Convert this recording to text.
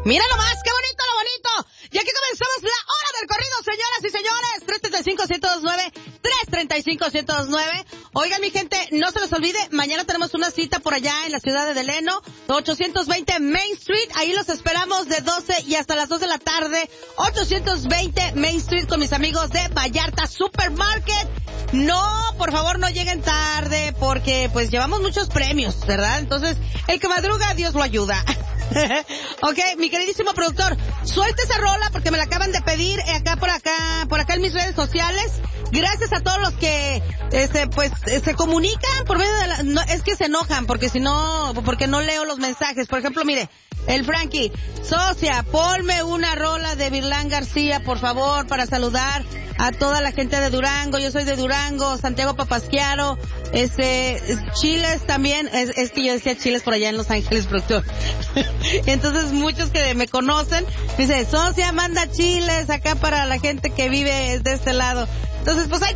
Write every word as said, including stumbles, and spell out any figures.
Mira nomás, qué bonito, lo bonito. Y aquí comenzamos la hora del corrido, señoras y señores. tres treinta y cinco, ciento veintinueve, tres treinta y cinco, ciento veintinueve. Oigan, mi gente, no se les olvide, mañana tenemos una cita por allá en la ciudad de Deleno, ochocientos veinte Main Street. Ahí los esperamos de doce y hasta las dos de la tarde. ochocientos veinte Main Street con mis amigos de Vallarta Supermarket. No, por favor, no lleguen tarde porque pues llevamos muchos premios, ¿verdad? Entonces, el que madruga, Dios lo ayuda. Ok, mi queridísimo productor, suelta esa rola porque me la acaban de pedir eh, acá por acá, por acá en mis redes sociales. Gracias a todos los que este pues eh, se comunican por medio de la, no, es que se enojan porque si no, porque no leo los mensajes. Por ejemplo, mire, el Frankie, socia, ponme una rola de Virlán García, por favor, para saludar a toda la gente de Durango. Yo soy de Durango, Santiago Papasquiaro, este, Chiles también, es, es que yo decía Chiles por allá en Los Ángeles, productor. Entonces muchos que me conocen, dice, socia, manda chiles acá para la gente que vive de este lado. Entonces, pues ahí